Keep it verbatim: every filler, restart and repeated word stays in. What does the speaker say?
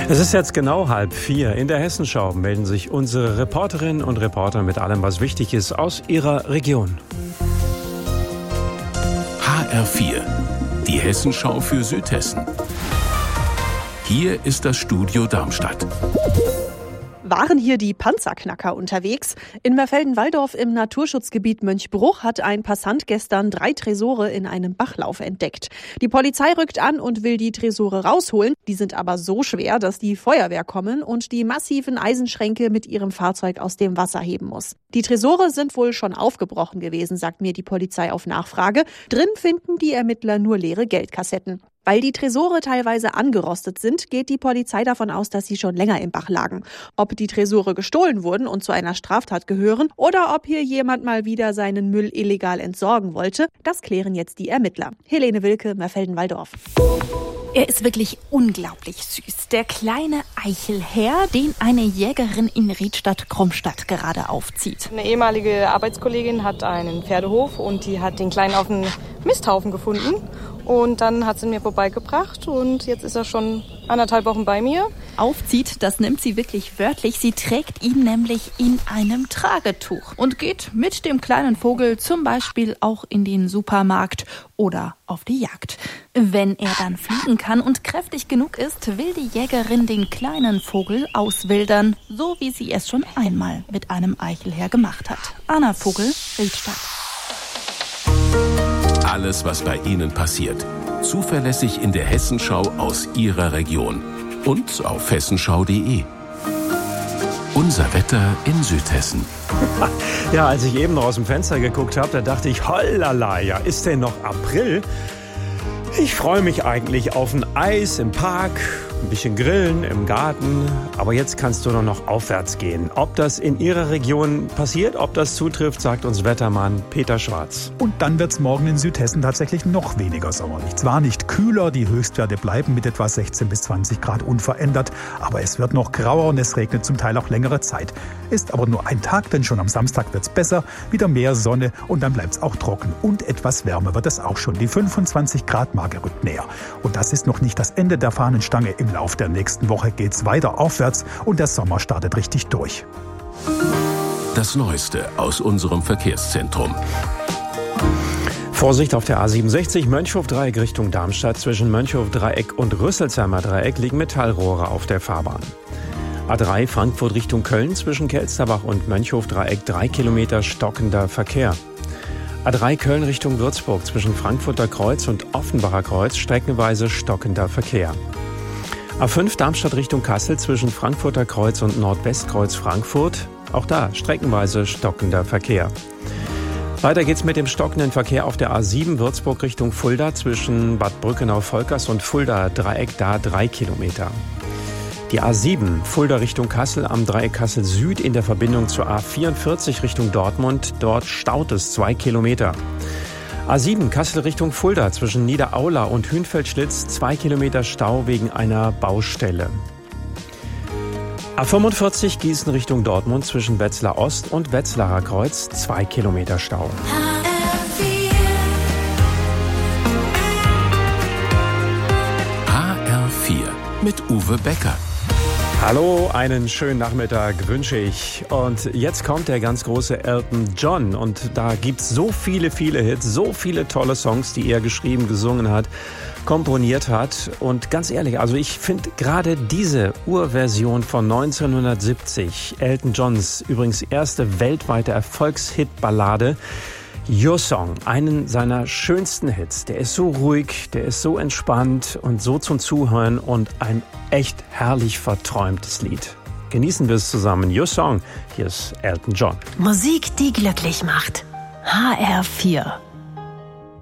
Es ist jetzt genau halb vier. In der Hessenschau melden sich unsere Reporterinnen und Reporter mit allem, was wichtig ist, aus ihrer Region. H R vier, die Hessenschau für Südhessen. Hier ist das Studio Darmstadt. Waren hier die Panzerknacker unterwegs? In Mörfelden-Walldorf im Naturschutzgebiet Mönchbruch hat ein Passant gestern drei Tresore in einem Bachlauf entdeckt. Die Polizei rückt an und will die Tresore rausholen. Die sind aber so schwer, dass die Feuerwehr kommen und die massiven Eisenschränke mit ihrem Fahrzeug aus dem Wasser heben muss. Die Tresore sind wohl schon aufgebrochen gewesen, sagt mir die Polizei auf Nachfrage. Drin finden die Ermittler nur leere Geldkassetten. Weil die Tresore teilweise angerostet sind, geht die Polizei davon aus, dass sie schon länger im Bach lagen. Ob die Tresore gestohlen wurden und zu einer Straftat gehören oder ob hier jemand mal wieder seinen Müll illegal entsorgen wollte, das klären jetzt die Ermittler. Helene Wilke, Mörfelden-Walldorf. Er ist wirklich unglaublich süß. Der kleine Eichelherr, den eine Jägerin in Riedstadt-Krummstadt gerade aufzieht. Eine ehemalige Arbeitskollegin hat einen Pferdehof und die hat den Kleinen auf einem Misthaufen gefunden. Und dann hat sie ihn mir vorbeigebracht und jetzt ist er schon anderthalb Wochen bei mir. Aufzieht, das nimmt sie wirklich wörtlich. Sie trägt ihn nämlich in einem Tragetuch und geht mit dem kleinen Vogel zum Beispiel auch in den Supermarkt oder auf die Jagd. Wenn er dann fliegen kann und kräftig genug ist, will die Jägerin den kleinen Vogel auswildern, so wie sie es schon einmal mit einem Eichelherr gemacht hat. Anna Vogel, Riedstadt. Alles, was bei Ihnen passiert. Zuverlässig in der Hessenschau aus Ihrer Region. Und auf hessenschau punkt de. Unser Wetter in Südhessen. Ja, als ich eben noch aus dem Fenster geguckt habe, da dachte ich, hollala, ja, ist denn noch April? Ich freue mich eigentlich auf ein Eis im Park, ein bisschen grillen im Garten. Aber jetzt kannst du nur noch aufwärts gehen. Ob das in Ihrer Region passiert, ob das zutrifft, sagt uns Wettermann Peter Schwarz. Und dann wird es morgen in Südhessen tatsächlich noch weniger sommerlich. Zwar nicht kühler, die Höchstwerte bleiben mit etwa sechzehn bis zwanzig Grad unverändert, aber es wird noch grauer und es regnet zum Teil auch längere Zeit. Ist aber nur ein Tag, denn schon am Samstag wird es besser, wieder mehr Sonne und dann bleibt es auch trocken. Und etwas wärmer wird es auch schon. Die fünfundzwanzig Grad Marke rückt näher. Und das ist noch nicht das Ende der Fahnenstange. Im Lauf der nächsten Woche geht's weiter aufwärts und der Sommer startet richtig durch. Das Neueste aus unserem Verkehrszentrum. Vorsicht auf der A siebenundsechzig Mönchhof-Dreieck Richtung Darmstadt. Zwischen Mönchhof-Dreieck und Rüsselsheimer Dreieck liegen Metallrohre auf der Fahrbahn. A drei Frankfurt Richtung Köln zwischen Kelsterbach und Mönchhof-Dreieck drei Kilometer stockender Verkehr. A drei Köln Richtung Würzburg zwischen Frankfurter Kreuz und Offenbacher Kreuz streckenweise stockender Verkehr. A fünf Darmstadt Richtung Kassel zwischen Frankfurter Kreuz und Nordwestkreuz Frankfurt. Auch da streckenweise stockender Verkehr. Weiter geht's mit dem stockenden Verkehr auf der A sieben Würzburg Richtung Fulda zwischen Bad Brückenau-Volkers und Fulda Dreieck, da drei Kilometer. Die A sieben Fulda Richtung Kassel am Dreieck Kassel Süd in der Verbindung zur A vierundvierzig Richtung Dortmund. Dort staut es zwei Kilometer. A sieben Kassel Richtung Fulda zwischen Niederaula und Hünfeldschlitz zwei Kilometer Stau wegen einer Baustelle. A fünfundvierzig Gießen Richtung Dortmund zwischen Wetzlar Ost und Wetzlarer Kreuz zwei Kilometer Stau. H R vier mit Uwe Becker. Hallo, einen schönen Nachmittag wünsche ich. Und jetzt kommt der ganz große Elton John. Und da gibt's so viele, viele Hits, so viele tolle Songs, die er geschrieben, gesungen hat, komponiert hat. Und ganz ehrlich, also ich finde gerade diese Urversion von neunzehnhundertsiebzig, Elton Johns übrigens erste weltweite Erfolgshitballade, Your Song, einen seiner schönsten Hits. Der ist so ruhig, der ist so entspannt und so zum Zuhören und ein echt herrlich verträumtes Lied. Genießen wir es zusammen. Your Song, hier ist Elton John. Musik, die glücklich macht. H R vier.